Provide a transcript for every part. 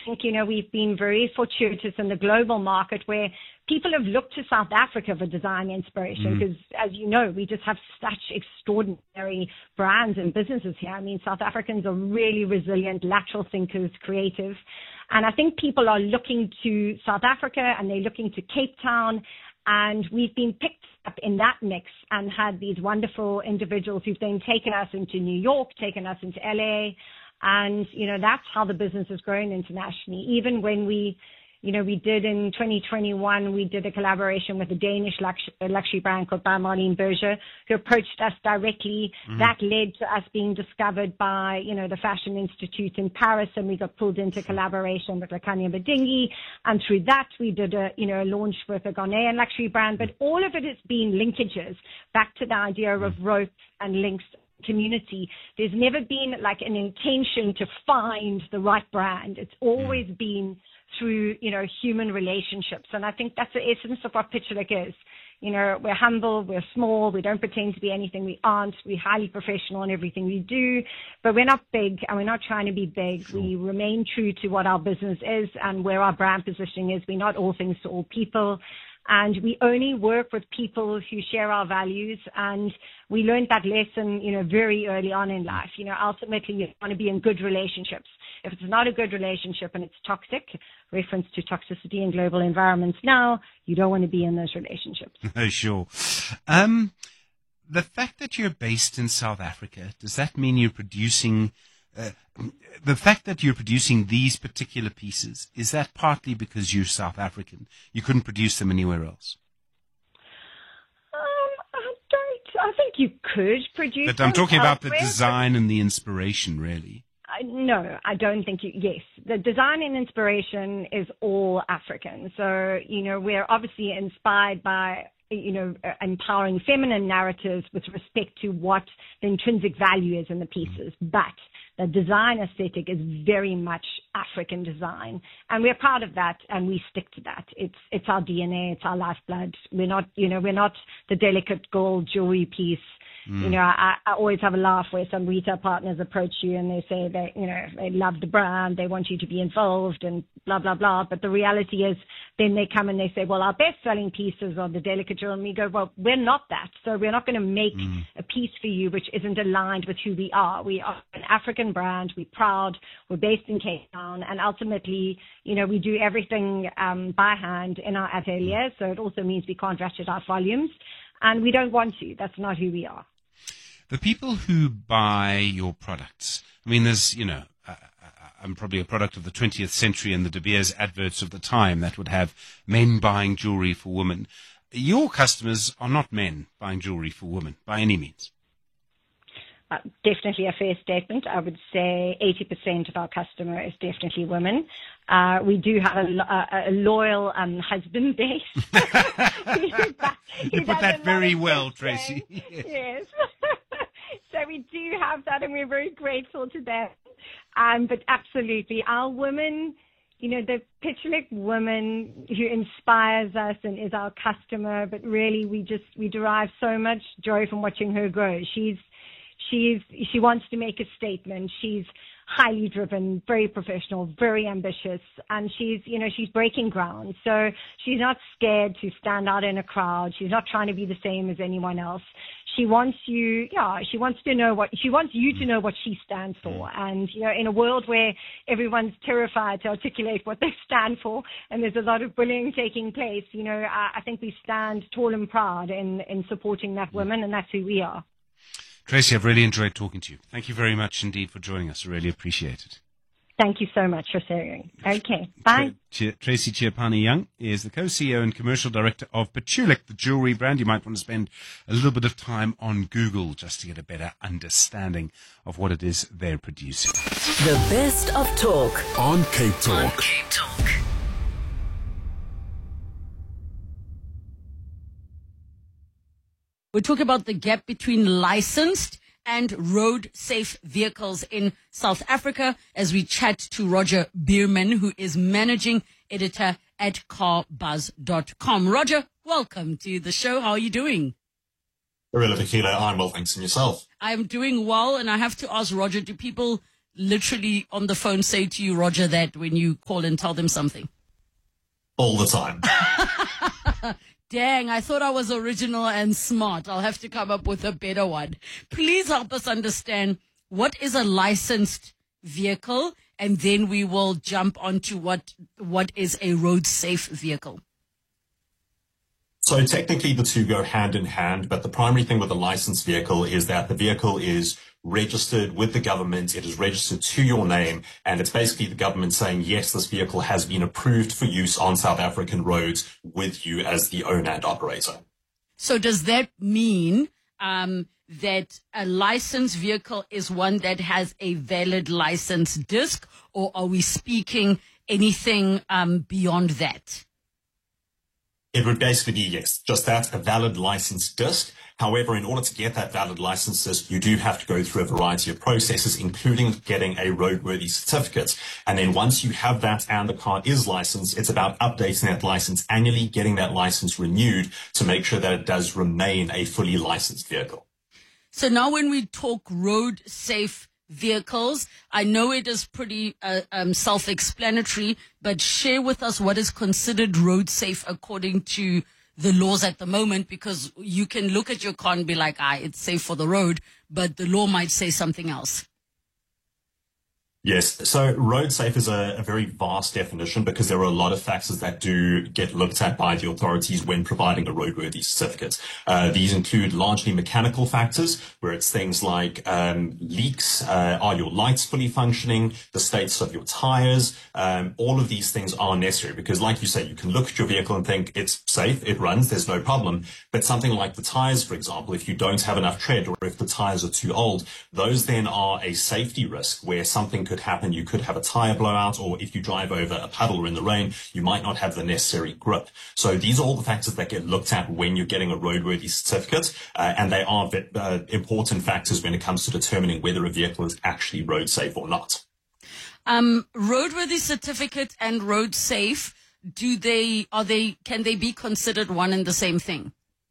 think, we've been very fortuitous in the global market where people have looked to South Africa for design inspiration because, as you know, we just have such extraordinary brands and businesses here. I mean, South Africans are really resilient, lateral thinkers, creative. And I think people are looking to South Africa and they're looking to Cape Town. And we've been picked up in that mix and had these wonderful individuals who've then taken us into New York, taken us into LA. And, that's how the business has grown internationally. Even when we did in 2021, we did a collaboration with a Danish luxury brand called by Marlene Berger, who approached us directly. That led to us being discovered by, the Fashion Institute in Paris, and we got pulled into collaboration with Lakanya Badingi. And through that, we did a launch with a Ghanaian luxury brand. But all of it has been linkages back to the idea of rope and links community. There's never been like an intention to find the right brand. It's always been through, human relationships. And I think that's the essence of what Pitulik is. We're humble, we're small, we don't pretend to be anything we aren't. We're highly professional in everything we do, but we're not big and we're not trying to be big. Sure. We remain true to what our business is and where our brand positioning is. We're not all things to all people. And we only work with people who share our values. And we learned that lesson, very early on in life. Ultimately, you want to be in good relationships. If it's not a good relationship and it's toxic, reference to toxicity in global environments now, you don't want to be in those relationships. Oh, sure. The fact that you're based in South Africa, does that mean you're producing... the fact that you're producing these particular pieces, is that partly because you're South African? You couldn't produce them anywhere else? I think you could produce them. But I'm talking about the design and the inspiration, really. No, I don't think yes. The design and inspiration is all African. So, we're obviously inspired by, empowering feminine narratives with respect to what the intrinsic value is in the pieces. But the design aesthetic is very much African design. And we're proud of that and we stick to that. It's our DNA, it's our lifeblood. We're not the delicate gold jewelry piece. I always have a laugh where some retail partners approach you and they say they love the brand, they want you to be involved and blah, blah, blah. But the reality is then they come and they say, well, our best selling pieces are the delicate jewelry. And we go, well, we're not that. So we're not going to make a piece for you which isn't aligned with who we are. We are an African brand. We're proud. We're based in Cape Town. And ultimately, we do everything by hand in our atelier. So it also means we can't ratchet our volumes. And we don't want to. That's not who we are. The people who buy your products, I mean, there's, I'm probably a product of the 20th century and the De Beers adverts of the time that would have men buying jewelry for women. Your customers are not men buying jewelry for women by any means. Definitely a fair statement. I would say 80% of our customer is definitely women. We do have a loyal husband base. You put that very well, Tracy. Yes. So we do have that, and we're very grateful to them. But absolutely, our women, the Pitulik woman who inspires us and is our customer, but really we derive so much joy from watching her grow. She wants to make a statement. She's highly driven, very professional, very ambitious, and she's breaking ground. So she's not scared to stand out in a crowd. She's not trying to be the same as anyone else. She wants you to know what she stands for. And, in a world where everyone's terrified to articulate what they stand for and there's a lot of bullying taking place, I think we stand tall and proud in supporting that woman, and that's who we are. Tracy, I've really enjoyed talking to you. Thank you very much indeed for joining us. I really appreciate it. Thank you so much for sharing. Okay, bye. Tracy Chiapani-Young is the co-CEO and commercial director of Pitulik, the jewelry brand. You might want to spend a little bit of time on Google just to get a better understanding of what it is they're producing. The best of talk on Cape Talk. We're talking about the gap between licensed and road-safe vehicles in South Africa as we chat to Roger Bierman, who is managing editor at carbuzz.com. Roger, welcome to the show. How are you doing? Arilla Vakila, I'm well, thanks, and yourself? I'm doing well, and I have to ask Roger, do people literally on the phone say to you, Roger, that when you call and tell them something? All the time. Dang, I thought I was original and smart. I'll have to come up with a better one. Please help us understand, what is a licensed vehicle? And then we will jump onto what is a road safe vehicle. So technically the two go hand in hand, but the primary thing with a licensed vehicle is that the vehicle is registered with the government. It is registered to your name, and it's basically the government saying, yes, this vehicle has been approved for use on South African roads with you as the owner and operator. So does that mean that a licensed vehicle is one that has a valid license disc, or are we speaking anything beyond that? It would basically be, yes, just that, a valid license disc. However, in order to get that valid license disc, you do have to go through a variety of processes, including getting a roadworthy certificate. And then once you have that and the car is licensed, it's about updating that license annually, getting that license renewed to make sure that it does remain a fully licensed vehicle. So now when we talk road safe vehicles, I know it is pretty self-explanatory, but share with us what is considered road safe according to the laws at the moment, because you can look at your car and be like, it's safe for the road, but the law might say something else. Yes. So road safe is a very vast definition because there are a lot of factors that do get looked at by the authorities when providing a roadworthy certificate. These include largely mechanical factors, where it's things like leaks, are your lights fully functioning, the status of your tires. All of these things are necessary because, like you say, you can look at your vehicle and think it's safe, it runs, there's no problem. But something like the tires, for example, if you don't have enough tread or if the tires are too old, those then are a safety risk where something could happen. You could have a tire blowout, or if you drive over a puddle or in the rain, you might not have the necessary grip. So these are all the factors that get looked at when you're getting a roadworthy certificate, and they are important factors when it comes to determining whether a vehicle is actually road safe or not. Roadworthy certificate and road safe, can they be considered one and the same thing?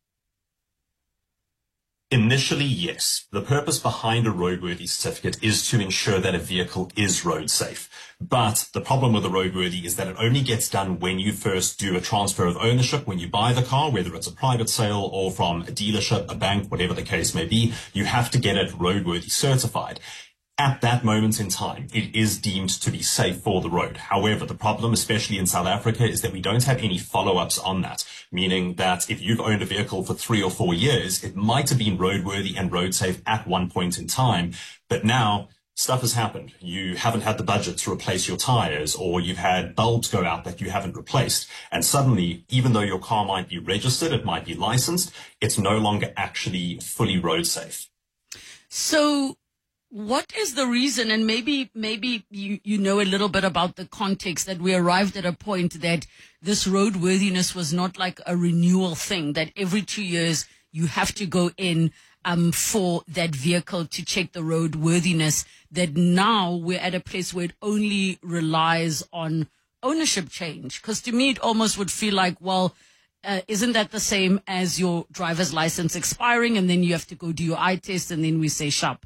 Initially, yes. The purpose behind a roadworthy certificate is to ensure that a vehicle is road safe. But the problem with a roadworthy is that it only gets done when you first do a transfer of ownership. When you buy the car, whether it's a private sale or from a dealership, a bank, whatever the case may be, you have to get it roadworthy certified. At that moment in time, it is deemed to be safe for the road. However, the problem, especially in South Africa, is that we don't have any follow-ups on that, meaning that if you've owned a vehicle for 3 or 4 years, it might have been roadworthy and road safe at one point in time, but now stuff has happened. You haven't had the budget to replace your tires, or you've had bulbs go out that you haven't replaced. And suddenly, even though your car might be registered, it might be licensed, it's no longer actually fully road safe. So what is the reason, and maybe you know a little bit about the context, that we arrived at a point that this roadworthiness was not like a renewal thing, that every 2 years you have to go in for that vehicle to check the roadworthiness, that now we're at a place where it only relies on ownership change? Because to me, it almost would feel like, well, isn't that the same as your driver's license expiring and then you have to go do your eye test and then we say shop?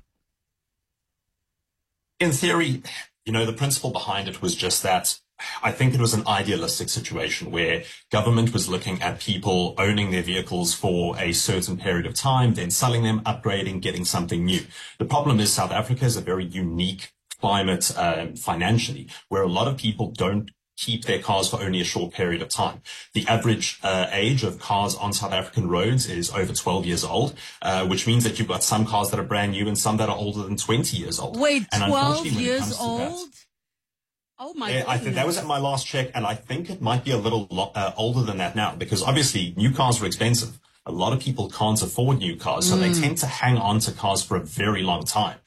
In theory, the principle behind it was just that I think it was an idealistic situation where government was looking at people owning their vehicles for a certain period of time, then selling them, upgrading, getting something new. The problem is South Africa is a very unique climate financially, where a lot of people don't keep their cars for only a short period of time. The average age of cars on South African roads is over 12 years old, which means that you've got some cars that are brand new and some that are older than 20 years old. Wait, and 12 years old? Oh my goodness. I think that was at my last check, and I think it might be a little older than that now, because obviously new cars are expensive. A lot of people can't afford new cars, so they tend to hang on to cars for a very long time.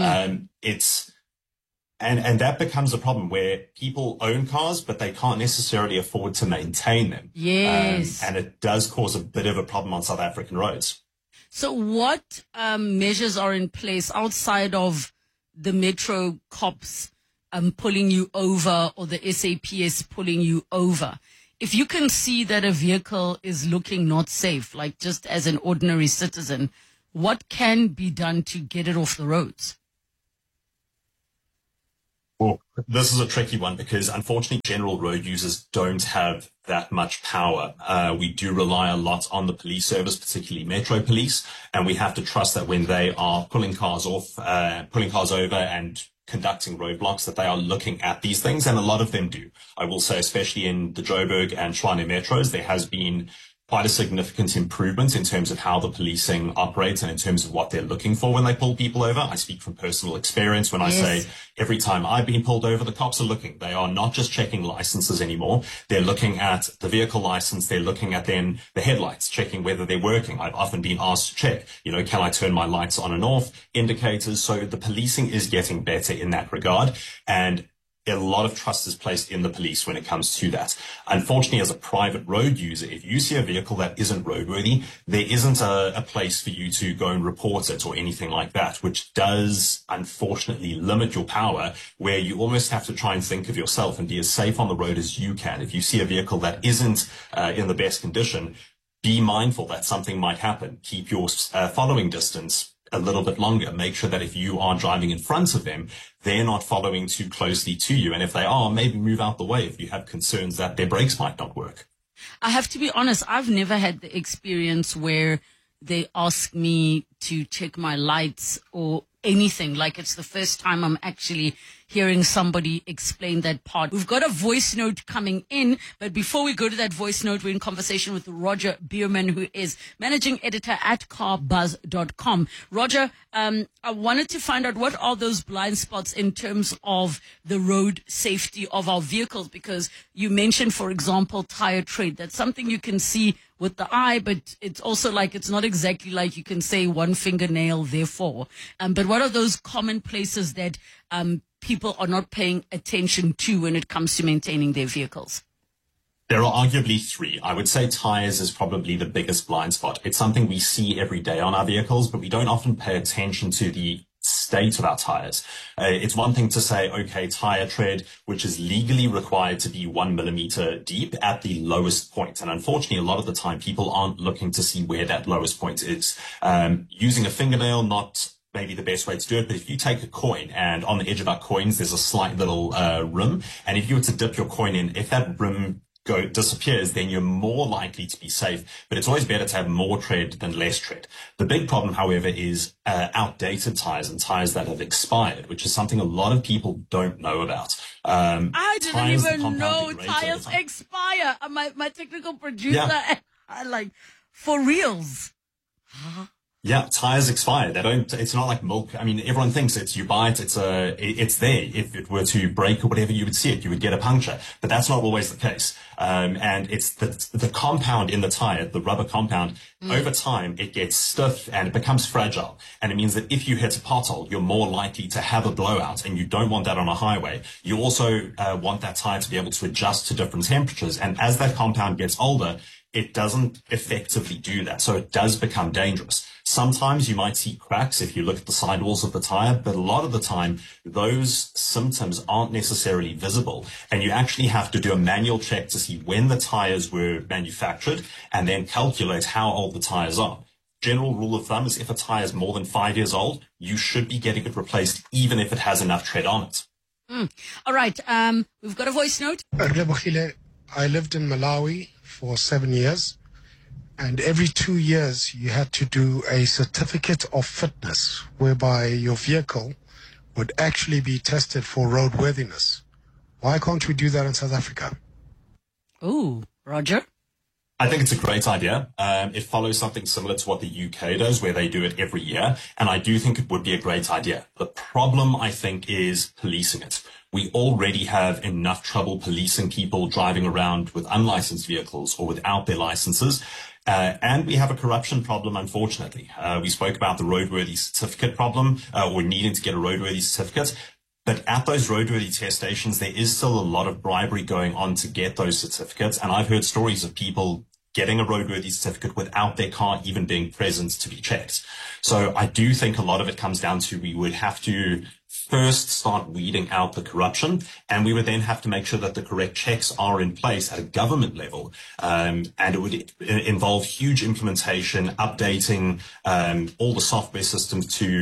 And that becomes a problem where people own cars, but they can't necessarily afford to maintain them. Yes. And it does cause a bit of a problem on South African roads. So what measures are in place outside of the Metro cops pulling you over, or the SAPS pulling you over? If you can see that a vehicle is looking not safe, like just as an ordinary citizen, what can be done to get it off the roads? Well, this is a tricky one because unfortunately general road users don't have that much power. We do rely a lot on the police service, particularly Metro Police, and we have to trust that when they are pulling cars over and conducting roadblocks, that they are looking at these things, and a lot of them do. I will say, especially in the Joburg and Tshwane metros, there has been quite a significant improvement in terms of how the policing operates and in terms of what they're looking for when they pull people over. I speak from personal experience when I say every time I've been pulled over, the cops are looking. They are not just checking licenses anymore. They're looking at the vehicle license. They're looking at then the headlights, checking whether they're working. I've often been asked to check, can I turn my lights on and off, indicators. So the policing is getting better in that regard. And a lot of trust is placed in the police when it comes to that. Unfortunately, as a private road user, if you see a vehicle that isn't roadworthy, there isn't a place for you to go and report it or anything like that, which does unfortunately limit your power, where you almost have to try and think of yourself and be as safe on the road as you can. If you see a vehicle that isn't in the best condition, be mindful that something might happen. Keep your following distance a little bit longer. Make sure that if you are driving in front of them, they're not following too closely to you. And if they are, maybe move out the way if you have concerns that their brakes might not work. I have to be honest, I've never had the experience where they ask me to check my lights or anything. Like, it's the first time I'm actually hearing somebody explain that part. We've got a voice note coming in, but before we go to that voice note, we're in conversation with Roger Bierman, who is managing editor at carbuzz.com. Roger, I wanted to find out, what are those blind spots in terms of the road safety of our vehicles? Because you mentioned, for example, tire tread. That's something you can see with the eye, but it's also like, it's not exactly like you can say one fingernail, therefore. But what are those common places that people are not paying attention to when it comes to maintaining their vehicles? There are arguably three. I would say tires is probably the biggest blind spot. It's something we see every day on our vehicles, but we don't often pay attention to the state of our tires. It's one thing to say, okay, tire tread, which is legally required to be 1 millimeter deep at the lowest point. And unfortunately, a lot of the time, people aren't looking to see where that lowest point is. Using a fingernail, not maybe the best way to do it, but if you take a coin and on the edge of our coins, there's a slight little rim. And if you were to dip your coin in, if that rim disappears, then you're more likely to be safe. But it's always better to have more tread than less tread. The big problem, however, is outdated tires and tires that have expired, which is something a lot of people don't know about. I didn't even know tires expire. My technical producer, I like, for reals. Yeah, tires expire. They don't, it's not like milk. I mean, everyone thinks it's, you buy it, it's there. If it were to break or whatever, you would see it, you would get a puncture, but that's not always the case. And it's the compound in the tire, the rubber compound, over time, it gets stiff and it becomes fragile. And it means that if you hit a pothole, you're more likely to have a blowout, and you don't want that on a highway. You also want that tire to be able to adjust to different temperatures. And as that compound gets older, it doesn't effectively do that. So it does become dangerous. Sometimes you might see cracks if you look at the sidewalls of the tire, but a lot of the time, those symptoms aren't necessarily visible. And you actually have to do a manual check to see when the tires were manufactured and then calculate how old the tires are. General rule of thumb is if a tire is more than 5 years old, you should be getting it replaced, even if it has enough tread on it. All right. We've got a voice note. I lived in Malawi for 7 years, and every 2 years you had to do a certificate of fitness whereby your vehicle would actually be tested for roadworthiness. Why can't we do that in South Africa? Ooh, Roger? I think it's a great idea. It follows something similar to what the UK does, where they do it every year. And I do think it would be a great idea. The problem, I think, is policing it. We already have enough trouble policing people driving around with unlicensed vehicles or without their licenses. And we have a corruption problem, unfortunately. We spoke about the roadworthy certificate problem, or needing to get a roadworthy certificate. But at those roadworthy test stations, there is still a lot of bribery going on to get those certificates. And I've heard stories of people getting a roadworthy certificate without their car even being present to be checked. So I do think a lot of it comes down to, we would have to first start weeding out the corruption, and we would then have to make sure that the correct checks are in place at a government level. And it would involve huge implementation, updating all the software systems to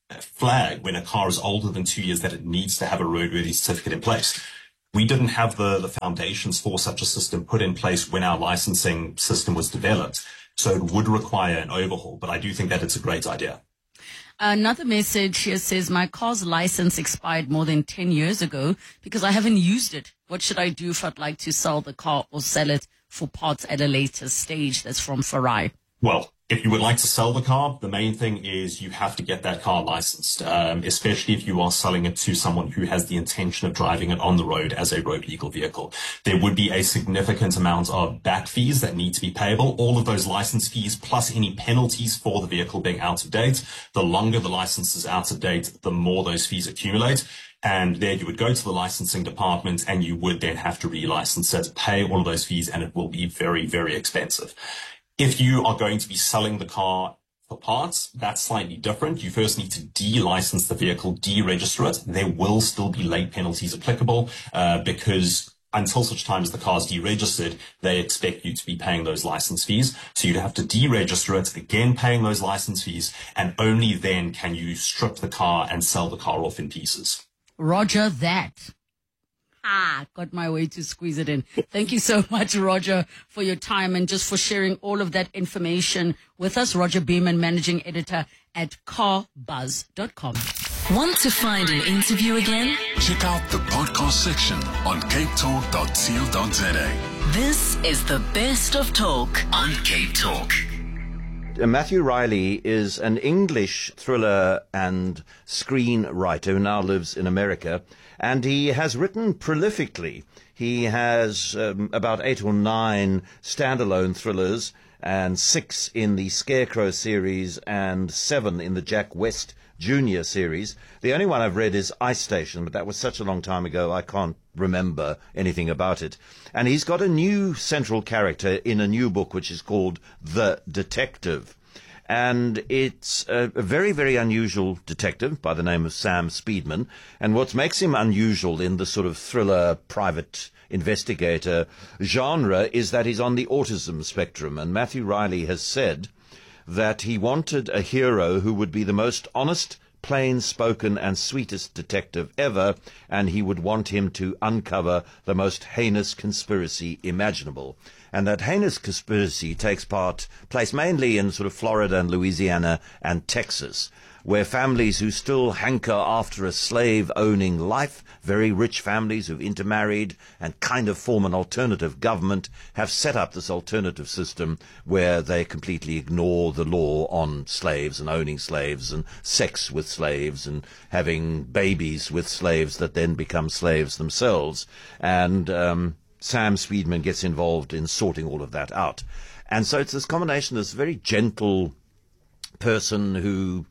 flag when a car is older than 2 years that it needs to have a roadworthy certificate in place. We didn't have the foundations for such a system put in place when our licensing system was developed. So it would require an overhaul, but I do think that it's a great idea. Another message here says, my car's license expired more than 10 years ago because I haven't used it. What should I do if I'd like to sell the car or sell it for parts at a later stage? That's from Farai. Well, if you would like to sell the car, the main thing is you have to get that car licensed, especially if you are selling it to someone who has the intention of driving it on the road as a road legal vehicle. There would be a significant amount of back fees that need to be payable. All of those license fees plus any penalties for the vehicle being out of date. The longer the license is out of date, the more those fees accumulate. And there you would go to the licensing department and you would then have to relicense it, pay all of those fees, and it will be very, very expensive. If you are going to be selling the car for parts, that's slightly different. You first need to de-license the vehicle, deregister it. There will still be late penalties applicable because until such time as the car is deregistered, they expect you to be paying those license fees. So you'd have to deregister it, again paying those license fees, and only then can you strip the car and sell the car off in pieces. Roger that. Got my way to squeeze it in. Thank you so much, Roger, for your time and just for sharing all of that information with us. Roger Bierman, Managing Editor at carbuzz.com. Want to find an interview again? Check out the podcast section on capetalk.co.za. This is the best of talk on Cape Talk. Matthew Riley is an English thriller and screenwriter who now lives in America, and he has written prolifically. He has about 8 or 9 standalone thrillers and 6 in the Scarecrow series and 7 in the Jack West Jr. series. The only one I've read is Ice Station, but that was such a long time ago I can't remember anything about it. And he's got a new central character in a new book which is called The Detective. And it's a very, very unusual detective by the name of Sam Speedman. And what makes him unusual in the sort of thriller private investigator genre is that he's on the autism spectrum. And Matthew Riley has said that he wanted a hero who would be the most honest, plain-spoken and sweetest detective ever, and he would want him to uncover the most heinous conspiracy imaginable. And that heinous conspiracy takes place mainly in sort of Florida and Louisiana and Texas, where families who still hanker after a slave-owning life, very rich families who've intermarried and kind of form an alternative government, have set up this alternative system where they completely ignore the law on slaves and owning slaves and sex with slaves and having babies with slaves that then become slaves themselves. And Sam Speedman gets involved in sorting all of that out. And so it's this combination, this very gentle person who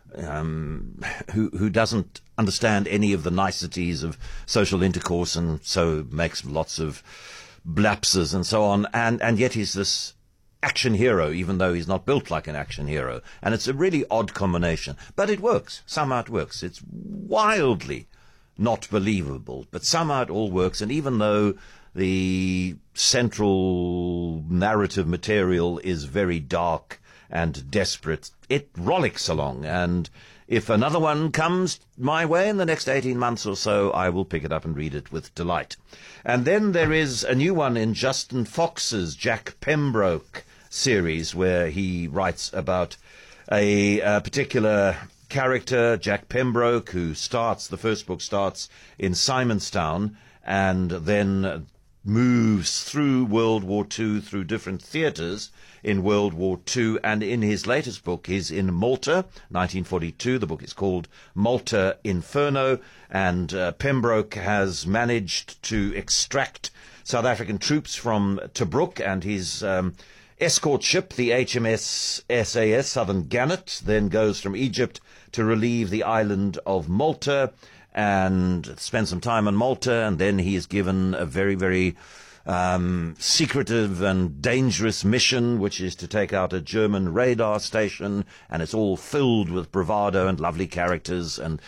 doesn't understand any of the niceties of social intercourse and so makes lots of lapses and so on, and yet he's this action hero, even though he's not built like an action hero. And it's a really odd combination, but it works. Somehow it works. It's wildly not believable, but somehow it all works. And even though the central narrative material is very dark and desperate, it rollicks along. And if another one comes my way in the next 18 months or so, I will pick it up and read it with delight. And then there is a new one in Justin Fox's Jack Pembroke series, where he writes about a particular character, Jack Pembroke, who the first book starts in Simonstown and then moves through World War II, through different theatres in World War II, and in his latest book he's in Malta, 1942. The book is called Malta Inferno, and Pembroke has managed to extract South African troops from Tobruk, and his escort ship, the HMS SAS Southern Gannet, then goes from Egypt to relieve the island of Malta and spend some time on Malta, and then he is given a very, very secretive and dangerous mission, which is to take out a German radar station, and it's all filled with bravado and lovely characters. And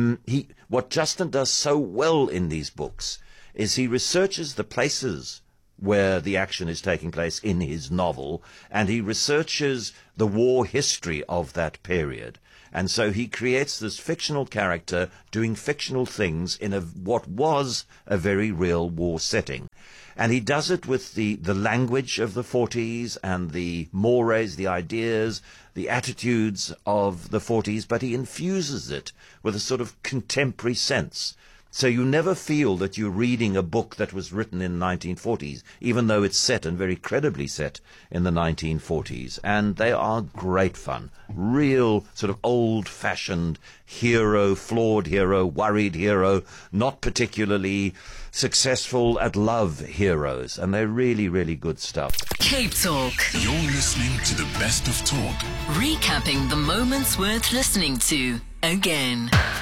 what Justin does so well in these books is he researches the places where the action is taking place in his novel, and he researches the war history of that period. And so he creates this fictional character doing fictional things in what was a very real war setting. And he does it with the language of the 40s and the mores, the ideas, the attitudes of the 40s, but he infuses it with a sort of contemporary sense. So you never feel that you're reading a book that was written in the 1940s, even though it's set, and very credibly set, in the 1940s. And they are great fun. Real sort of old-fashioned hero, flawed hero, worried hero, not particularly successful at love heroes. And they're really, really good stuff. Cape Talk. You're listening to the best of talk. Recapping the moments worth listening to again.